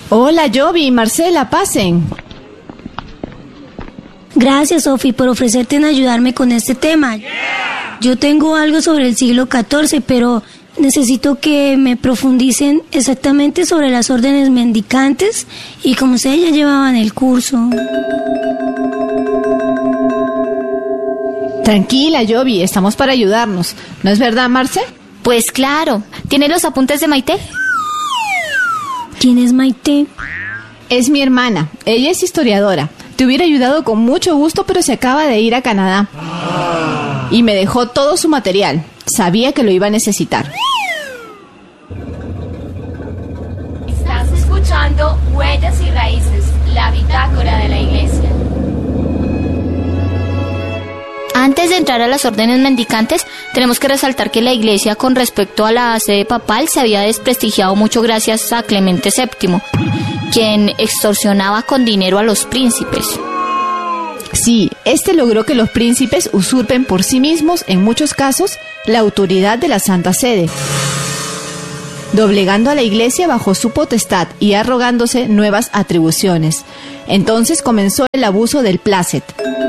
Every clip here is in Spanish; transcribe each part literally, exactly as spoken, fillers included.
Hola, Jovi y Marcela, pasen. Gracias, Sofi, por ofrecerte en ayudarme con este tema. Yo tengo algo sobre el siglo catorce, pero necesito que me profundicen exactamente sobre las órdenes mendicantes y cómo ustedes ya llevaban el curso. Tranquila, Jovi, estamos para ayudarnos. ¿No es verdad, Marce? Pues claro. ¿Tienes los apuntes de Maite? ¿Quién es Maite? Es mi hermana. Ella es historiadora. Te hubiera ayudado con mucho gusto, pero se acaba de ir a Canadá. Y me dejó todo su material. Sabía que lo iba a necesitar. Estás escuchando Huellas y Raíces, la bitácora de la Iglesia. Antes de entrar a las órdenes mendicantes, tenemos que resaltar que la Iglesia, con respecto a la sede papal, se había desprestigiado mucho gracias a Clemente séptimo, quien extorsionaba con dinero a los príncipes. Sí, este logró que los príncipes usurpen por sí mismos, en muchos casos, la autoridad de la Santa Sede, doblegando a la Iglesia bajo su potestad y arrogándose nuevas atribuciones. Entonces comenzó el abuso del plácet.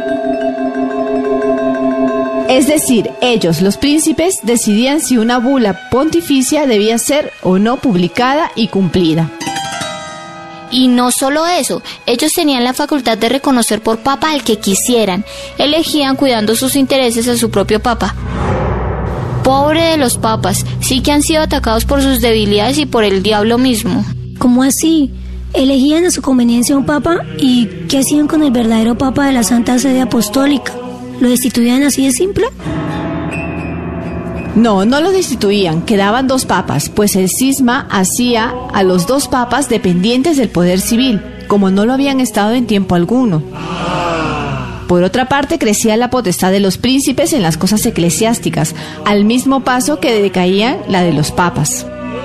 Es decir, ellos, los príncipes, decidían si una bula pontificia debía ser o no publicada y cumplida. Y no solo eso, ellos tenían la facultad de reconocer por papa al que quisieran. Elegían cuidando sus intereses a su propio papa. Pobre de los papas, sí que han sido atacados por sus debilidades y por el diablo mismo. ¿Cómo así? Elegían a su conveniencia un papa, ¿y qué hacían con el verdadero papa de la Santa Sede Apostólica? ¿Lo destituían así de simple? No, no lo destituían, quedaban dos papas, pues el cisma hacía a los dos papas dependientes del poder civil, como no lo habían estado en tiempo alguno. Por otra parte, crecía la potestad de los príncipes en las cosas eclesiásticas, al mismo paso que decaía la de los papas.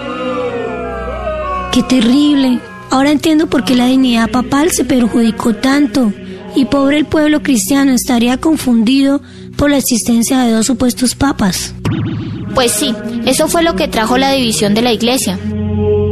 ¡Qué terrible! Ahora entiendo por qué la dignidad papal se perjudicó tanto. Y pobre el pueblo cristiano estaría confundido por la existencia de dos supuestos papas. Pues sí, eso fue lo que trajo la división de la Iglesia.